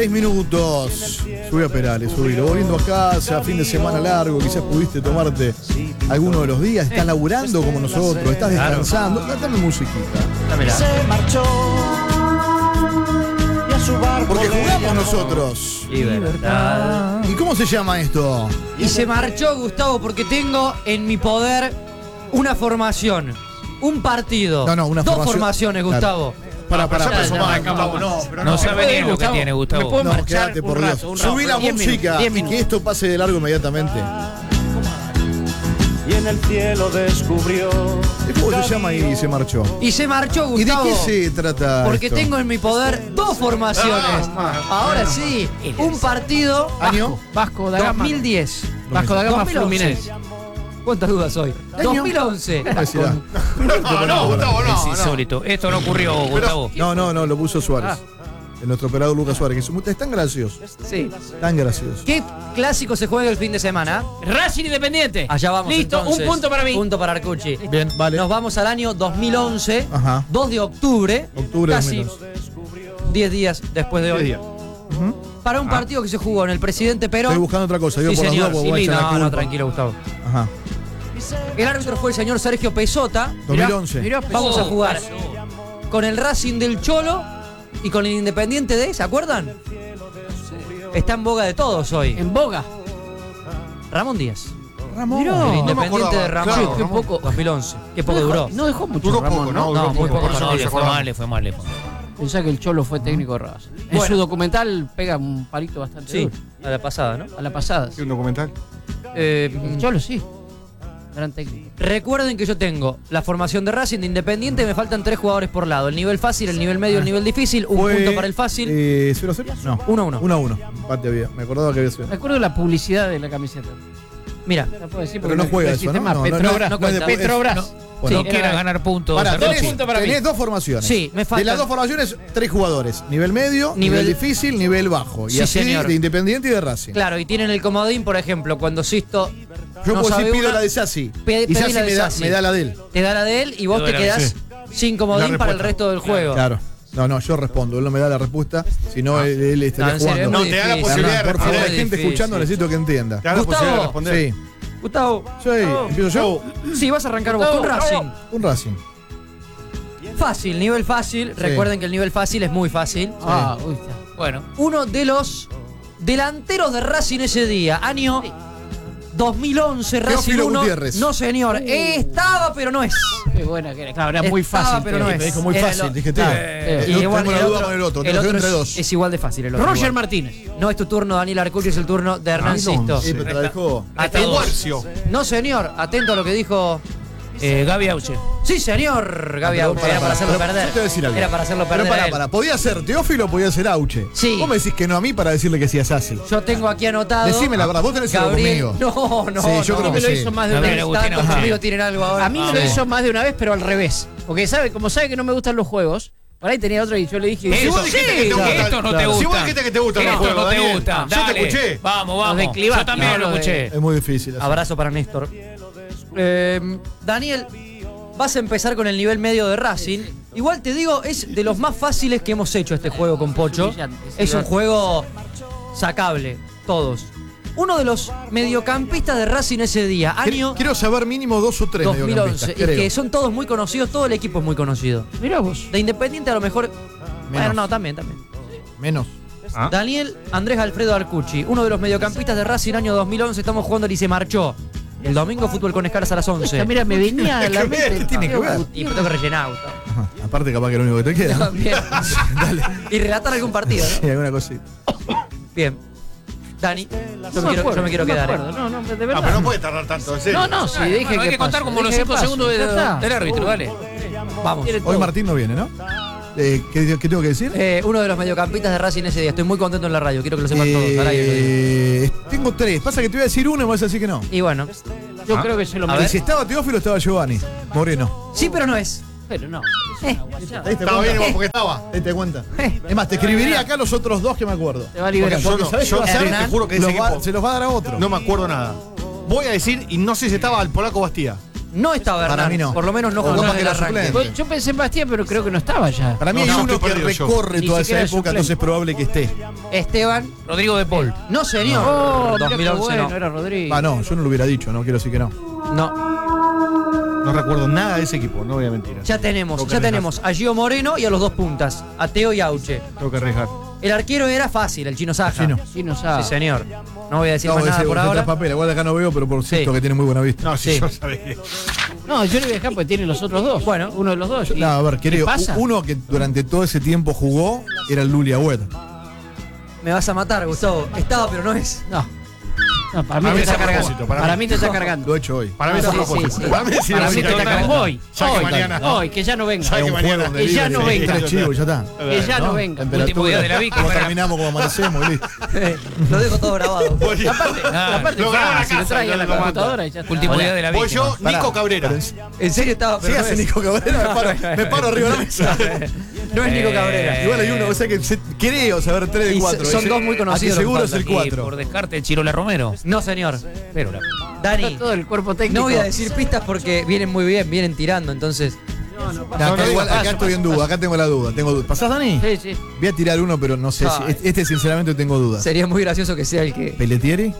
6 minutos. Subí a Perales, subilo. Volviendo a casa, fin de semana largo, quizás pudiste tomarte alguno de los días. Estás laburando como nosotros, estás descansando. Dame musiquita. Dámela. Se marchó y a su barco Porque le jugamos llamó nosotros. Libertad. ¿Y cómo se llama esto? Y se marchó, Gustavo, porque tengo en mi poder una formación, un partido. No, una dos formación. formaciones, Claro. Gustavo. Para. No sabe ni lo que tiene, Gustavo. No, quédate, por Dios. Subí la música y que esto pase de largo inmediatamente. y en el cielo descubrió. ¿Y cómo se llama y se marchó? Y se marchó, ¿Y de Gustavo. qué se trata Porque esto? tengo en mi poder dos formaciones. Ahora sí, un partido ¿Año? Vasco da Gama. 2010. Vasco da Gama 2011. Fluminense. ¿Cuántas dudas hoy? ¿Año? 2011. ¿Cómo decirá? No, Gustavo, no. Es insólito. Esto no ocurrió, Gustavo. No, lo puso Suárez. Nuestro operador Lucas Suárez, que es tan gracioso. Sí. Tan gracioso. ¿Qué clásico se juega el fin de semana? Racing Independiente. Allá vamos. Listo, entonces. un punto para mí. Punto para Arcucci. Bien, vale. Nos vamos al año 2011, Ajá. 2 de octubre, Octubre de casi 2011. 10 días después de hoy. Para un partido que se jugó en el Presidente Perón. Estoy buscando otra cosa. Digo, Sí, por las señor. dudas, porque voy a echar la No, culpa. tranquilo, Gustavo. Ajá. El árbitro fue el señor Sergio Pesota. 2011. Mirá, Vamos a jugar con el Racing del Cholo y con el Independiente de, ¿se acuerdan? Está en boga de todos hoy. en boga. Ramón Díaz. Ramón. El Independiente de Ramón. Claro, qué poco. 2011. Qué poco duró. No dejó mucho Duró Ramón, poco, ¿no? No, muy poco. No, le fue mal, le fue mal. Pensá que el Cholo fue técnico de Racing. En Bueno. su documental pega un palito bastante Sí, duro. a la pasada, ¿no? A la pasada. ¿Un documental? El Cholo sí. Gran técnico. Recuerden que yo tengo la formación de Racing, de Independiente, me faltan 3 jugadores por lado. El nivel fácil, el nivel medio, el nivel difícil. Un Fue, punto para el fácil. 0-0? No. 1-1. 1-1. Empate había. Me acordaba que había sido. Me acuerdo de la publicidad de la camiseta. Mira, La puedo decir Pero porque no juega el eso, ¿no? sistema No, Petrobras. no cuenta. Petrobras. Bueno, No quieras ganar puntos. Pará, Arcucci. tenés dos formaciones. Sí, me faltan. De las dos formaciones, 3 jugadores. Nivel medio, nivel difícil, nivel bajo. Y Sí, así señor. de Independiente y de Racing. claro, y tienen el comodín, por ejemplo, cuando Sisto Yo no puedo sabe decir, pido una, la de Sassi. Y pedí Sassi la de Sassi. me da la de él. te da la de él y vos te quedás sin comodín La para el respuesta. resto del juego. Claro. No, yo respondo. Él no me da la respuesta, sino él estaría en serio, jugando. es muy No, te da la difícil. posibilidad de Hernán, por favor, responder. hay gente Difícil. escuchando, necesito que entienda. Te da la posibilidad de responder. Sí. Gustavo, Sí, empiezo yo. sí, vas a arrancar vos con Racing. Un Racing. Fácil, nivel fácil. Recuerden que el nivel fácil es muy fácil. Ah, uy, está. Bueno, Uno de los delanteros de Racing ese día, año 2011, Racing Teófilo 1. Gutiérrez. No, señor. Estaba, pero no es. Qué buena que era. Claro, era muy Estaba, fácil. pero no Me es. dijo muy Era fácil, lo- dije, Y tengo la duda con el otro. Tengo que entre dos. es igual de fácil. El otro Roger igual. Martínez. No es tu turno, Daniel Arcucci, es el turno de Hernán Sisto. Sí, pero te la dejó. Guarcio. No, señor. Atento a lo que dijo. Gaby Auche. Sí, señor. Gaby pero Auche. pará, Era para pará, hacerlo pero perder. yo te voy a decir algo. Era para hacerlo Pero perder. a él. ¿podía ser Teófilo o podía ser Auche? Sí. Vos me decís que no a mí para decirle que sí a Sassi. Yo tengo aquí anotado. Decime la verdad, vos tenés algo Gabriel. conmigo. No, Sí, yo creo A mí que me lo sí. hizo más de una Gabriel vez. Agustín Tanto Auche. conmigo tienen algo ahora. A mí me lo hizo más de una vez, pero al revés. Porque como sabe que no me gustan los juegos, por ahí tenía otro y yo le dije. Si vos dijiste que te gusta- Esto no te Si vos gusta. dijiste que te gustan los Esto juegos, no te Daniel. gusta. Yo te Dale. escuché. Vamos, Los de vamos. Clivat, Yo también no, lo lo de- escuché. Es muy difícil. así. Abrazo para Néstor. Daniel, vas a empezar con el nivel medio de Racing. Igual te digo, es de los más fáciles que hemos hecho este juego con Pocho. Brillante, sí, Es un gracias. juego sacable, todos. Uno de los mediocampistas de Racing ese día, año Quiero saber mínimo 2 o 3 2011. Y que son todos muy conocidos, todo el equipo es muy conocido. Mirá vos. De Independiente a lo mejor... Bueno, Menos. no, también. Menos. Daniel Andrés Alfredo Arcucci, uno de los mediocampistas de Racing año 2011, estamos jugando y se marchó. El domingo fútbol con escalas a las 11. Mira, me venía a la mente. ¿Qué tiene que ver? Y me tengo que rellenar, Gustavo. Ajá. Aparte, capaz que es lo único que te queda. ¿no? Bien. Dale. Y relatar algún partido, ¿no? Sí, alguna cosita. Bien. Dani, yo me quiero quedar. No, de Ah, verdad. pero no puede tardar tanto, en serio. No, sí, Bueno, dije hay que contar como los 5 segundos del árbitro, dale. Vamos. Hoy Martín no viene, ¿no? ¿Qué tengo que decir? Uno de los mediocampistas de Racing ese día. Estoy muy contento en la radio. Quiero que lo sepan todos. Al aire lo digo. Tengo 3. Pasa que te voy a decir uno y me vas a decir que no. Y bueno. Yo creo que se lo A Y ver. si estaba Teófilo, estaba Giovanni Moreno. Sí, pero no es. Pero no. ¿Te diste Estaba bien cuenta? igual porque estaba. ¿Te diste cuenta? Es más, te escribiría acá los otros 2 que me acuerdo. Te va a liberar. Porque Yo no, ¿sabés yo qué va a hacer? te juro que ese equipo Se los va a dar a otro. no me acuerdo nada. Voy a decir, y no sé si estaba el polaco Bastía. No estaba Para Hernán. mí no. Por lo menos no O jugó capaz en que el era arranque. suplente. Bueno, yo pensé en Bastía, pero creo que no estaba ya. Para mí hay No, uno estoy que perdido yo. recorre Ni toda esa siquiera es época, suplente. entonces es probable que esté. Esteban. Rodrigo de Paul. No, señor. Oh, mira qué 2011 bueno, no. era Rodrigo. Ah, no, yo no lo hubiera dicho, no quiero decir que no. No. No recuerdo nada de ese equipo, no voy a mentir. Ya tenemos a Gio Moreno y a los dos puntas, a Teo y Auche. Tengo que arriesgar. El arquero era fácil, el Chino Saja. Chino. Sí, no sabe. Sí, señor. No voy a decir No, más nada ese por vos ahora. tras papel, igual acá no veo, pero por cierto Sí. que tiene muy buena vista. No, sí, Sí. yo sabía. No, yo no voy a dejar porque tiene los otros dos. Bueno. Uno de los dos. No, a ver, ¿Qué creo, pasa? uno que durante todo ese tiempo jugó era el Luli Agüed. Me vas a matar, Gustavo. Estaba, pero no es. No. No, para mí Para te mí está es a cargando. propósito, Para mí te está cargando. Lo he hecho hoy. Para mí es a Sí, propósito. sí, sí. Para mí sí, Para mí sí, te está sí, cargando. Hoy. Ya que Hoy. mañana. Hoy, que ya no venga. Ya Hay que un mañana. juego donde Que ya libre, no venga. tres chivos, ya está. Que ya no ¿No? venga. Temperatura. Último día de la Vicky Como para- terminamos, como amanecemos y listo. Lo dejo todo grabado. Voy, Aparte, Lo grabo en la si lo casa, trae a la lo mando. computadora y ya está. Último día de la voy víctima. yo, Nico Cabrera. En serio estaba, pero Sí, no hace es. Nico Cabrera, me paro arriba de la mesa. No es Nico Cabrera. Igual hay uno, o sea que creo saber 3 de Y 4. son dos muy conocidos Seguro los es el que Y 4. por descarte, Chirola Romero. No, señor. Pero la... Dani, Está todo el cuerpo técnico. no voy a decir pistas porque vienen muy bien, vienen tirando, entonces. Acá, igual, acá estoy en duda, acá tengo la duda. ¿Pasás, Dani? Sí, sí. Voy a tirar uno, pero no sé. Ay. Este sinceramente tengo dudas. Sería muy gracioso que sea el que. ¿Pelletieri?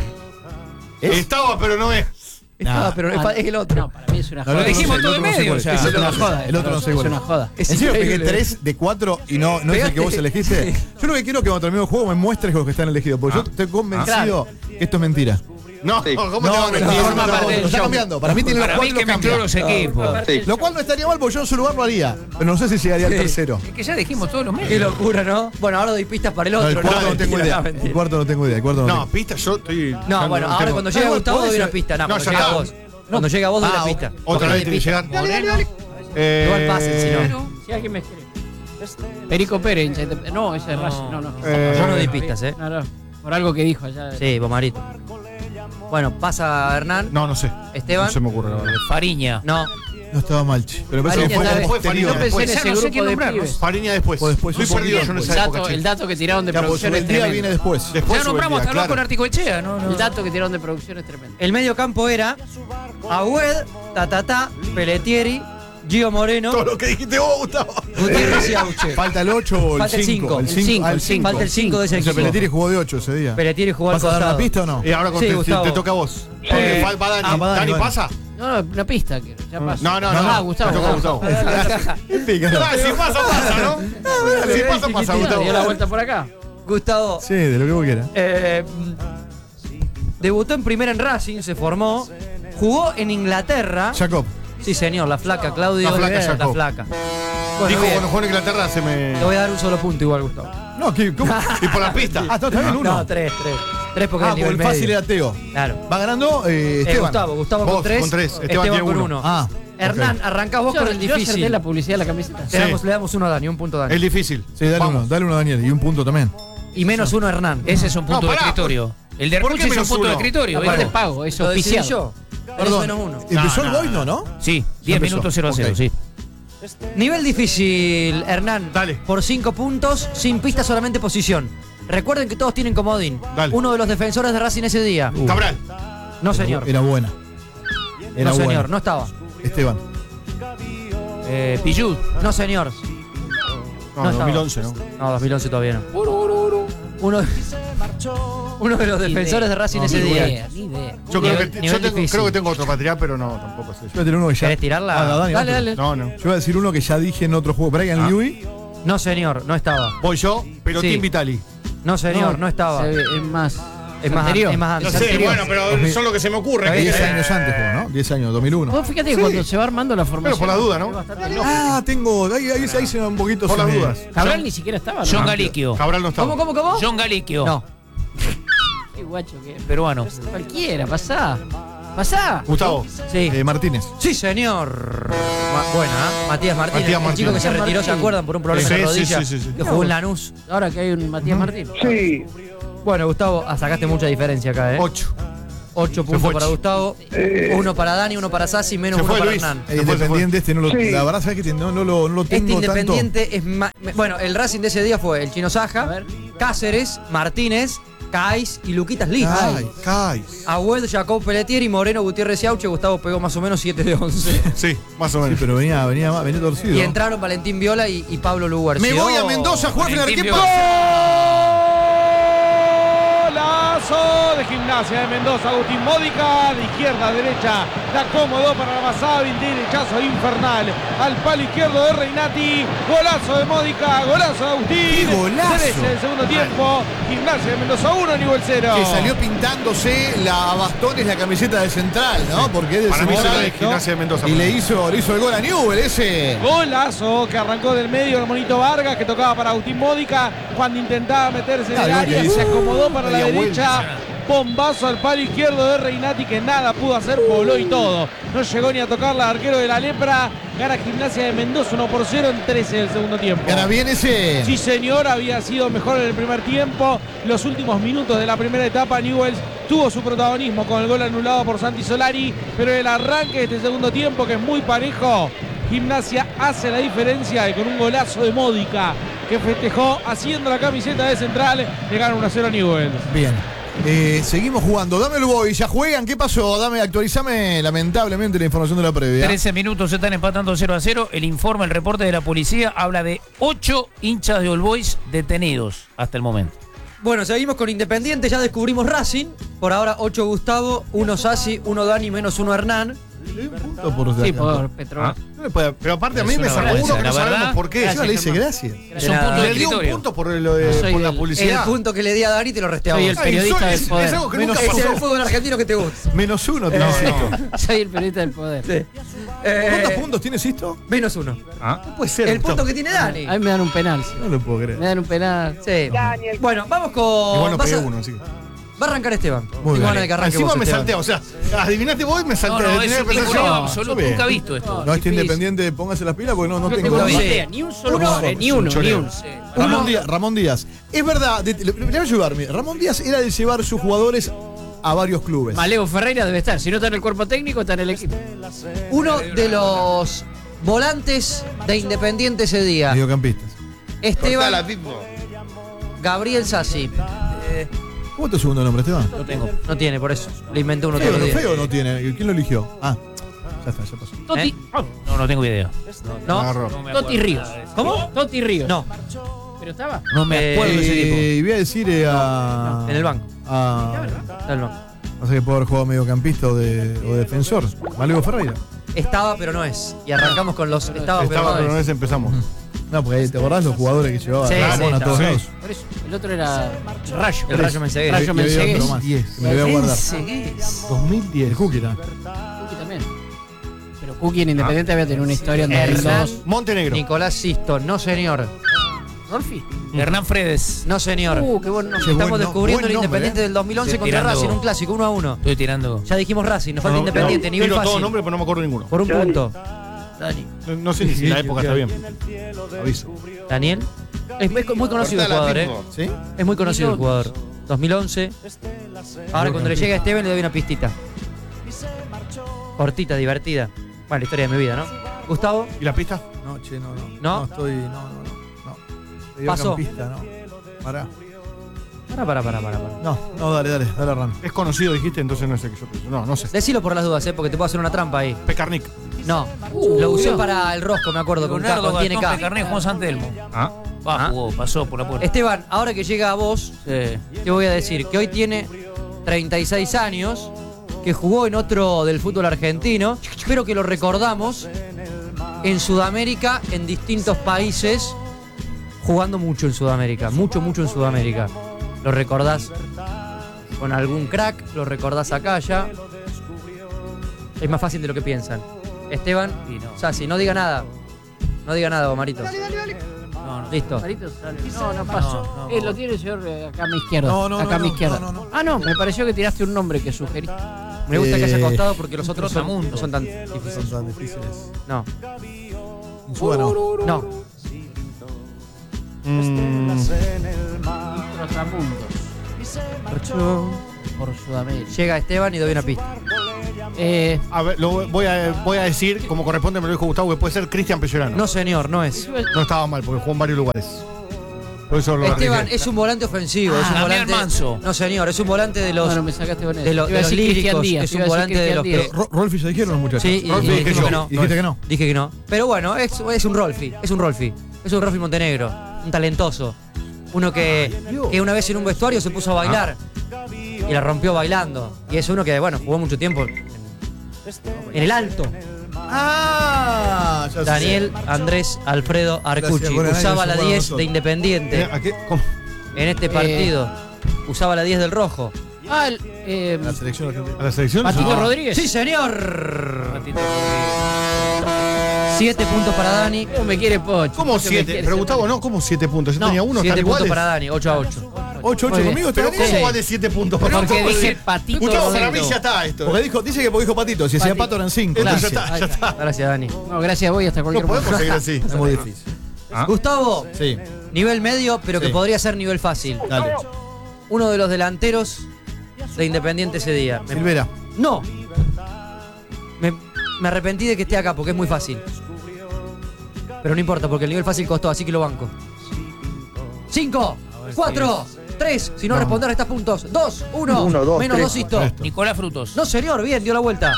Estaba, pero no es. Estaba, pero es el otro. No, para mí es una No, joda. el otro dijimos no sé, todo el en otro no sé medio, cuál es. ya. Es Es una joda. El otro no sé Es cuál una es. joda. Es ¿En serio pegué increíble. 3 de 4 y no es el que vos Pegaste. elegiste? Sí. Yo lo que quiero es que cuando termine el juego me muestres los que están elegidos, porque yo estoy convencido que esto es mentira. No, ¿cómo te va a No, mentir? forma parte del lo está show. cambiando. Para mí tiene los Para mí 4 que lo mezcló cambia. los equipos. Lo cual no estaría mal porque yo en su lugar lo haría. Pero no sé si llegaría al Sí. tercero. Es que ya dijimos todos los Qué medios. locura, ¿no? Bueno, ahora doy pistas para el No, otro. el cuarto no tengo mentira, idea. no, mentira. El cuarto no tengo idea. El cuarto no No, tengo. pista, yo estoy. No, bueno, ahora tengo- cuando llegue igual Gustavo podés doy una ser- pista. No, No, cuando ya llegue a está. vos. Cuando llegue a vos doy una Ah, pista. Otra vez tiene que llegar. Igual pasen, si no. Si alguien me escribe. Perico Pérez, hincha de- no, ese es Racing, no, no. Yo no di pistas, No, no, por algo que dijo allá. Sí, Bomarito. Bueno, pasa Hernán. No sé. Esteban. No se me ocurre la verdad. Fariña. No. No estaba mal, che. Pero me parece que Fariña fue está- después. Fariña Yo pensé en después. ese Ya no sé grupo quién de nombrarlos. pibes. Fariña después. O después, Estoy un poquito perdido yo en esa época, che. El dato que tiraron de Ya, pues, producción es el día tremendo. viene después. Después Ya sube el nombramos día, hasta luego con claro. Articoechea, ¿no? El dato que tiraron de producción es tremendo. El medio campo era Agüed, Tatatá, Pelletieri, Gio Moreno, Todo lo que dijiste vos, Gustavo. Gutiérrez y Auche. Falta el 8 o el Falta el 5. cinco. El 5. El cinco. Falta el 5 de ese O sea, equipo. Pelletieri jugó de 8 ese día. Pelletieri jugó al ¿Vas a dar costado. una pista o no? Y ahora Sí, te Gustavo. toca a vos. Porque va Dani. va Dani, ¿Dani Dani. pasa? No, no, una pista quiero. Ya pasa. No. Ah, Gustavo. Me toca a Gustavo. Pícaro. Ah, si pasa, pasa, ¿no? Si pasa, pasa, Gustavo. Dio la vuelta por acá. Gustavo Sí, de lo que vos quieras. debutó en primera en Racing, se formó, jugó en Inglaterra. Jacob. Sí, señor, la flaca, Claudio. La flaca, la Jacob. flaca. Bueno, Dijo bien. cuando jugó en Inglaterra se me. Te voy a dar un solo punto igual, Gustavo. No, ¿cómo? Y por la pista. Ah, está bien, uno. No, tres porque Ah, el porque nivel el fácil medio. era Teo. Claro. Va ganando Esteban. Gustavo Vos con 3. con tres, Esteban tiene con uno. 1. Ah. Hernán, arrancás vos con el Yo acerté difícil. la publicidad de la camiseta. Sí. Le damos uno a Dani, un punto a Dani. El difícil. Sí, dale uno a Daniel. Y un punto también. Y menos uno a Hernán. Ese es un punto No, de pará, escritorio. El de ¿por qué Arcuche es un menos punto de uno? escritorio. Aparte ¿viste? pago, es ¿Lo decidí oficial. yo? Perdón. Menos uno. Empezó el Goino, ¿no? Sí, 10 empezó. minutos 0-0, Ok. sí. Nivel difícil, Hernán. Dale. Por 5 puntos, sin pista, solamente posición. Recuerden que todos tienen comodín. Dale. Uno de los defensores de Racing ese día. Cabral. No, señor. Era buena. Era No, señor. buena. No estaba. Esteban. Pillud. No, señor. No, No estaba. 2011, ¿no? No, 2011 todavía no. Uno de los defensores de Racing ese Ni día. idea, ni idea. Yo Nivel difícil. creo que tengo otro material, pero no, tampoco sé. Yo voy a tener uno que ya. ¿Querés tirarla? Ah, Dani, Dale, otro. dale. No. Yo voy a decir uno que ya dije en otro juego. Brian Lewis. No, señor. No estaba. Voy yo, pero Sí. Team Vitali. No, señor. No estaba. Se ve- Es más. Es más anterior. antes. No sé, Anterior. bueno, pero son lo que se me ocurre. 10 años antes jugó, ¿no? 10 años, 2001. Vos fíjate que cuando se va armando la formación. Pero por la duda, ¿no? es bastante lógico. Ah, tengo. Ahí se va un poquito. Por se las me- dudas. Cabral ni siquiera estaba. John ¿no? Galiquio. Cabral no estaba. ¿Cómo? John Galiquio. No. Qué guacho que es. Peruano. Cualquiera, pasá. Pasá. Gustavo. Sí. Martínez. Sí, señor. Buena, ¿eh? Matías Martínez. Matías El chico que se Martínez. retiró, ¿se acuerdan? Por un problema Sí, en la sí, rodilla. sí. Que jugó en Lanús. Ahora que hay un Matías Martín. Bueno, Gustavo, sacaste mucha diferencia acá, ¿eh? 8. 8 puntos fue para Chi. Gustavo, uno para Dani, uno para Sassi, menos Se uno fue para Luis. Hernán. El Independiente este no lo. La verdad, ¿sabes que no lo tengo Este tanto? Independiente es más. Bueno, el Racing de ese día fue el Chino A Saja, ver. Cáceres, Martínez, Kais y Luquitas Liz. Kais. Agüed, Jacob Pelletier y Moreno Gutiérrez y Auche. Gustavo pegó más o menos 7 de 11. Sí, más o Sí, menos. pero venía torcido. Y entraron Valentín Viola y Pablo Lugarcio. Me voy a Mendoza a jugar final. Valentín ¿Qué Viola. Golazo de Gimnasia de Mendoza. Agustín Módica de izquierda a derecha. La acomodó para la pasada. Derechazo infernal al palo izquierdo de Reinati. Golazo de Módica. Golazo de Agustín. ¡Qué golazo! 13 del segundo tiempo. Gimnasia de Mendoza 1, Newell's 0. Que salió pintándose a bastones la camiseta de Central, ¿no? Porque es de Para mí será Central. de Gimnasia de Mendoza. Y le hizo el gol a Newell ese. Golazo que arrancó del medio el Monito Vargas, que tocaba para Agustín Módica cuando intentaba meterse en el Claro, área, que se hizo acomodó para la media derecha. Bombazo al palo izquierdo de Reinati, que nada pudo hacer, voló y todo. No llegó ni a tocarla, arquero de la Lepra. Gana Gimnasia de Mendoza 1-0 en 13 del segundo tiempo. Gana bien ese. Sí, señor, había sido mejor en el primer tiempo. Los últimos minutos de la primera etapa, Newell's tuvo su protagonismo con el gol anulado por Santi Solari, pero el arranque de este segundo tiempo, que es muy parejo, Gimnasia hace la diferencia y con un golazo de Módica que festejó haciendo la camiseta de Central, le gana 1-0 a Newell's. Bien. Seguimos jugando. Dame el boy. Ya juegan. ¿Qué pasó? Actualizame lamentablemente la información de la previa. 13 minutos se están empatando 0-0. El informe, el reporte de la policía habla de 8 hinchas de All Boys detenidos hasta el momento. Bueno, seguimos con Independiente. Ya descubrimos Racing. Por ahora 8 Gustavo, 1 Sassi, 1 Dani, menos 1 Hernán. Le doy un punto por Sí, por Petro. No le puede- pero aparte a mí Es me una sacó uno vergüenza, que la no sabemos verdad. por qué. Yo le hice gracias. Es un nada. punto de Le dio un escritorio. punto por Soy la El publicidad. punto que le di a Dani te lo resté a Soy vos. el periodista del poder. Es algo que Menos nunca Ese es pasó. el fútbol argentino que te gusta. Menos 1 te necesito. Soy el periodista del poder. Sí. ¿Cuántos puntos tienes esto? Menos 1. No puede ser. El punto que tiene Dani. A mí me dan un penal. Sí. No lo puedo creer. Me dan un penal. Sí. Bueno, vamos con. Igual no vas pegué a- uno, así que. Va a arrancar Esteban. Muy bien. Igual de que arranque Encima vos, me Esteban. salté, o sea, adivinaste vos y me No, salté. no, Tenía es que un pensar injusto yo. absoluto. bien. Nunca he visto esto. No, este difícil. Independiente, póngase las pilas porque no No tengo tengo idea. idea, ni un solo Uno- nombre, ni uno, ni choreo. uno. Ramón Díaz. Es verdad, le voy a ayudarme. Ramón Díaz era de llevar sus jugadores a varios clubes. Maleo Ferreira debe estar. Si no está en el cuerpo técnico, está en el equipo. Uno de los volantes de Independiente ese día. Mediocampistas. Esteban Gabriel Sassi. ¿Cómo es tu segundo nombre, Esteban? No tengo. No tiene, por eso. Le inventé uno Feo, todos no, los días. feo no tiene. ¿Quién lo eligió? Ah, ya está, ya pasó. Toti, No tengo idea. ¿No? Agarró. Toti Ríos. ¿Cómo? Toti Ríos. No, ¿Pero estaba? No me acuerdo de ese tipo. Y voy a decir a. en el banco. A. No. No sé qué puede haber jugado mediocampista o defensor. Malego Ferreira. Estaba, pero no es. Y arrancamos con los estaba, pero Estaba, pero no una es. vez empezamos. No, porque te acordás los jugadores que llevaba Sí, Ramón sí, a todos sí. lados. Por eso. El otro era Rayo. El Rayo Mensegués. Rayo Y había Mensegués. otro más, que me lo voy a guardar. 2010. El Cookie también. Cookie también. Pero Cookie en Independiente había tenido una historia en Hernán 2002. Montenegro. Nicolás Sisto, no señor. ¿Rolfi? Hernán Fredes. No señor. Qué bueno. Qué Estamos buen descubriendo el nombre, Independiente del 2011 Estoy contra tirando- Racing, un clásico, 1-1. Estoy tirando. Ya dijimos Racing, nos falta Independiente, nivel Tiro todo fácil. nombre, pero no me acuerdo ninguno. Por un punto. Dani. No sé ni si la época está bien. Aviso. Daniel. Es muy conocido el jugador, ¿eh? ¿Sí? Es muy conocido el jugador. 2011. Ahora cuando le llega a Esteban le doy una pistita. Cortita, divertida. Bueno, la historia de mi vida, ¿no? Gustavo. ¿Y la pista? No, che, no. ¿No? No estoy. No. Pasó. Mediocampista, no. Pará. Para. No, dale, Ram. Es conocido, dijiste, entonces no sé qué yo pienso. No sé. Decilo por las dudas, porque te puedo hacer una trampa ahí. Pecarnik. No. Lo usé para el rosco, me acuerdo, con K, Leonardo con tiene Gastón K. Pecarné, Juan Santelmo. Jugó, pasó por la puerta. Esteban, ahora que llega a vos, te voy a decir que hoy tiene 36 años, que jugó en otro del fútbol argentino, pero que lo recordamos en Sudamérica, en distintos países, jugando mucho en Sudamérica, mucho en Sudamérica. Lo recordás con algún crack, lo recordás acá ya. Es más fácil de lo que piensan. Esteban, Sassi, no diga nada. No diga nada, Omarito. No, Listo. Marito sale. No pasó. Lo tiene el señor acá a mi izquierda. No, acá a mi izquierda. no. Ah, no, me pareció que tiraste un nombre que sugeriste. Me gusta que haya costado porque los otros no Trotamundo. son tan Son difíciles. tan difíciles. No, Insúa no. no. Trotamundos. Por Sudamérica. Llega Esteban y doy una pista. A ver, voy a decir, como corresponde, me lo dijo Gustavo, que puede ser Cristian Pellerano. No, señor, no es. No estaba mal, porque jugó en varios lugares. Por eso lo Esteban arriesgué. es un volante ofensivo. Es un Damián volante. Manso. No, señor, es un volante de los. Bueno, me sacaste con eso. de los Iba a decir líricos. Cristian Díaz, Es iba un a decir volante de los Cristian que. Díaz. Rolfi ya dijeron los muchachos. Sí, y Rolfi dije dijimos yo. que no. Dijiste que no. Dije que no. Pero bueno, es un Rolfi. Es un Rolfi. Es un Rolfi Montenegro. Un talentoso. Uno que una vez en un vestuario se puso a bailar. Y la rompió bailando. Y es uno que, bueno, jugó mucho tiempo en el alto. Ah, ya sé. Daniel Andrés Alfredo Arcucci. Gracias, buenas Usaba la noches, 10 nosotros. de Independiente ¿A qué? ¿Cómo? en este partido. Usaba la 10 del rojo. Ah, La selección argentina. ¿A la selección? Patito Ah. Rodríguez. ¡Sí, señor! 7 puntos para Dani. ¿Cómo me quiere Pocho? ¿Cómo Pocho me 7? quiere Pero ese Gustavo, no, ¿cómo 7 puntos? Yo No, tenía 1, 7 están puntos iguales. para Dani, 8-8. 8-8 Muy conmigo, Pero ¿está ¿cómo bien? va de 7 puntos? Porque ¿Cómo dije de- Patito Gustavo, para mí Rodríguez. ya está esto. Porque dice que porque dijo Patito, si hacía Patito. Pato eran 5. Claro, dice. ya está, ya está. Gracias, Dani. No, gracias a vos y hasta No cualquier podemos momento. seguir así. Es muy difícil. ¿Ah? Gustavo, Sí, nivel medio, pero que Sí. podría ser nivel fácil. dale. Uno de los delanteros de Independiente ese día. Silvera. No. Me arrepentí de que esté acá porque es muy fácil. Pero no importa porque el nivel fácil costó, así que lo banco. 5, 4, 3. Si no responder restas puntos. 2, 1. Menos 2 listo. Nicolás Frutos. No, señor, bien, dio la vuelta.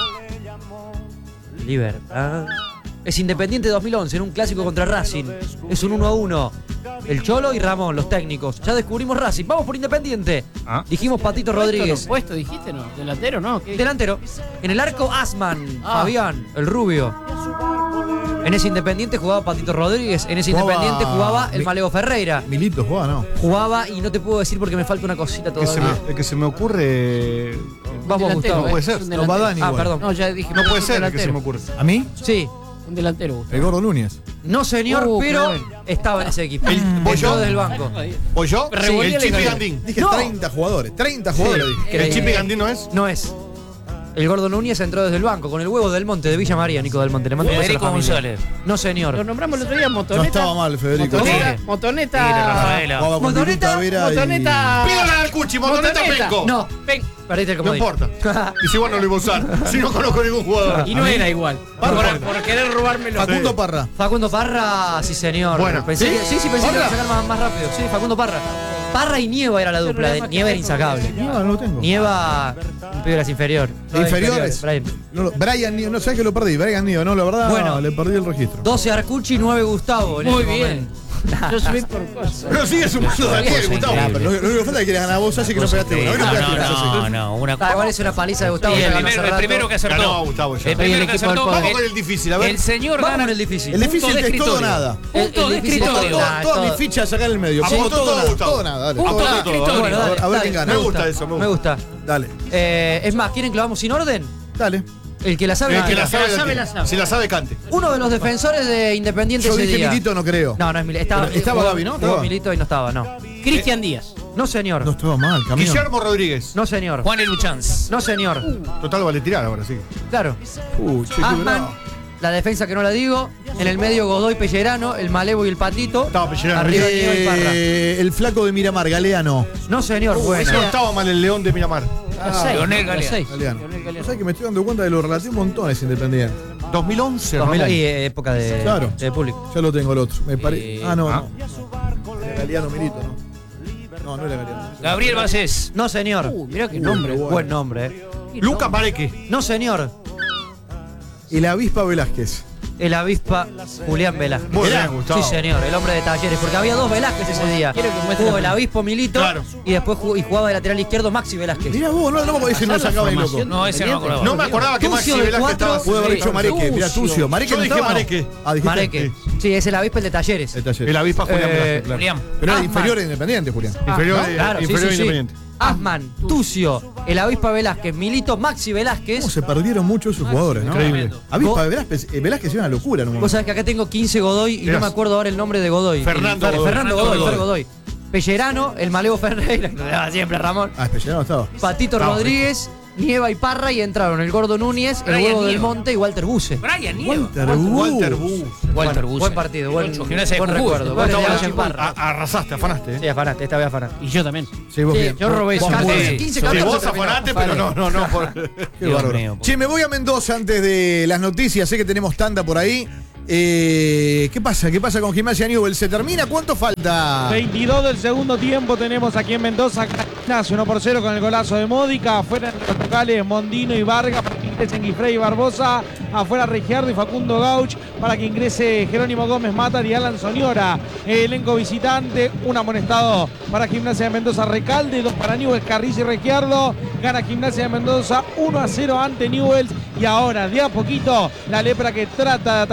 Libertad. Es Independiente 2011 en un clásico contra Racing. Es un 1-1. El Cholo y Ramón, los técnicos. Ya descubrimos Racing. Vamos por Independiente. Ah. Dijimos Patito Rodríguez. Puesto, dijiste, ¿no? Delantero, ¿no? ¿Qué? Delantero. En el arco, Asman. Fabián, el rubio. En ese Independiente jugaba Patito Rodríguez. En ese Jugaba- Independiente jugaba el Maleo Ferreira. Milito jugaba, ¿no? Jugaba y no te puedo decir porque me falta una cosita Que se todavía. me, que se me ocurre. Vamos, Delantero, Gustavo. No puede es ser. un No va delantero. Dani Ah, igual. perdón. No, ya dije. No puede un ser que delantero. se me ocurre. ¿A mí? Sí. Un delantero, Gustavo. El Gordo Núñez. No, señor, Qué pero bueno. estaba en ese equipo. ¿Voy yo? Entró desde el banco. ¿O yo? Revolví El Chipi el Gandín. Dije No. 30 jugadores. 30 jugadores dije. ¿El Chipi Gandín no es? No es. El Gordo Núñez entró desde el banco con el huevo del Monte de Villa María, Nico del Monte. Le mando un beso a la Federico familia. González. No, señor. Lo nombramos el otro día, Motoneta. No estaba mal, Federico. Motoneta. Tigre. Motoneta. Tigre, Rafaela. Jugaba con Motoneta, Piruta Vera y- Motoneta. Pídale al Cuchi, Motoneta Penco. No, perdiste el No comodín. importa. Y si igual no lo iba a usar. Si no conozco ningún jugador. Y no era igual. Por querer robármelo. Facundo Parra. Facundo Parra, sí señor. Bueno. Pensé que, sí, pensé que Parra. iba a sacar más rápido. Sí, Facundo Parra. Parra y Nieva era la dupla. Nieva era insacable. No, no lo tengo. Nieva, un pibe de las inferior. Inferiores. Brian. No, Brian Nido, no sé que lo perdí. Brian Nido, no, la verdad, Bueno. le perdí el registro. 12 Arcucci, 9 Gustavo. En Muy este bien. momento. Yo subí por cosas. Pero sigue sumando Daniel, Gustavo. Ah, pero lo único que falta es que quieras ganar vos, así que no pegaste una. Hoy no pegaste una, No, así. no, una Ah, igual es una paliza de Gustavo. Y ya el ganó hace primero, el rato. primero que acertó. Ganó Gustavo ya. El primero el que equipo del acertó. poder. Vamos con el difícil, a ver. El señor Vamos gana. con el difícil. El difícil Punto de es todo o escritorio. nada. Punto de escritorio. Todas mis fichas acá en el medio. Apuntó Todo todo, nada, Gustavo. todo nada, dale. Punto todo de nada. escritorio. Bueno, dale, A ver dale, quién gana. Me gusta eso, Me gusta. Dale, Es más, ¿quieren que lo hagamos sin orden? dale. El que la sabe. El que la gana. sabe, sabe, la la sabe. Si la sabe, cante. Uno de los defensores de Independiente Yo ese dije día. Milito, no creo. No, es Milito. Estaba jugó- Gaby, ¿no? jugó Estaba. Milito y no estaba, no. Cristian Díaz. No, señor. No estaba mal, camión. Guillermo Rodríguez. No, señor. Juan Eluchanz. No, señor. Total, vale tirar ahora, sí. Claro. Che, qué Asman, bravo. la defensa que no la digo. En el medio Godoy Pellerano, el Malevo y el Patito. Estaba Pellerano. Arriba Nieva y Parra. El flaco de Miramar, Galeano. No, señor. Ese Bueno. no estaba mal el León de Miramar. Leonel Galeano. Galeano. ¿Sabes que me estoy dando cuenta de lo relativo un montón es Independiente? 2011, 2000 Ramón. y época de, Claro. de público. Ya lo tengo el otro. Me parece. No. Ah. Era Galeano Milito, ¿no? No era Galeano. Gabriel Vázquez. No, señor. Mirá qué nombre. bueno. Buen nombre. Lucas Mareque. No, señor. Y la avispa Velázquez. El avispa Julián Velázquez. Muy bien, Gustavo. Sí, señor, el hombre de Talleres, porque había dos Velázquez ese día. Quiero que muestre Jugó la- el avispo Milito Claro. y después jugaba de lateral izquierdo Maxi Velázquez. Mirá vos, no ese no sacaba el loco. No, ese no me acordaba. No me acordaba que Maxi Tucio del Velázquez cuatro. estaba. Puede haber dicho Mareque, mirá Tucio. Mareque Yo no dije estaba, ¿no? Mareque. Ah, dijiste. Mareque. Sí, es el avispo el de Talleres. El taller. El avispa Julián Velázquez, claro. Julián. Pero era Asman. inferior e Independiente, Julián. Inferior, ¿no? Claro, sí, inferior sí, sí. Independiente. Asman, Tucio, el avispa Velázquez, Milito, Maxi ¿Cómo Velázquez. se perdieron muchos esos jugadores, no? Increíble. Avispa Velázquez es una locura, ¿no? Vos sabés que acá tengo 15 Godoy y Mirá. no me acuerdo ahora el nombre de Godoy. Fernando El- Godoy. Fernando Fernando Godoy, Godoy. Fer Godoy. Pellerano, el Malevo Ferreira, que lo daba siempre Ramón. Ah, Especial no estaba. Patito Estaba Rodríguez, Nieva y Parra y entraron el Gordo Núñez, el Brian Huevo del Nieva. Monte y Walter Buse. Brian Nieva. Walter Bus. Walter Bueno, Buse. buen partido, buen Gimnasia de buen Jujuy. recuerdo. Bueno, Goles de Gustavo, Ángel Parra. Arrasaste, afanaste. Sí, afanaste, esta vez afanaste. Y yo también. Sí, vos Sí, bien. yo robé Vos esa. muy bien. 15, Sí, 14 vos terminó. afanaste, pero no. Qué Dios bárbaro. mío. Che, me voy a Mendoza antes de las noticias. Sé que tenemos tanda por ahí. ¿Qué pasa? ¿Qué pasa con Gimnasia Newell's? ¿Se termina? ¿Cuánto falta? 22 del segundo tiempo tenemos aquí en Mendoza. Gimnasia 1-0 con el golazo de Módica. Afuera en los locales Mondino y Vargas para que ingresen Guifrey y Barbosa. Afuera Regiardo y Facundo Gauch para que ingrese Jerónimo Gómez Matar y Alan Soñora. Elenco visitante, un amonestado para Gimnasia de Mendoza Recalde, 2 para Newell's, Carrizo y Regiardo. Gana Gimnasia de Mendoza 1-0 ante Newell's. Y ahora de a poquito la Lepra que trata de atacar